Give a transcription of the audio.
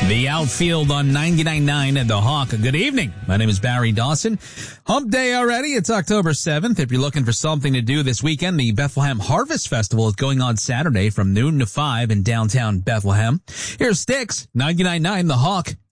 The outfield on 99.9 at the Hawk. Good evening. My name is Barry Dawson. Hump Day already. It's October 7th. If you're looking for something to do this weekend, the Bethlehem Harvest Festival is going on Saturday from noon to 5 in downtown Bethlehem. Here's Styx, 99.9 The Hawk.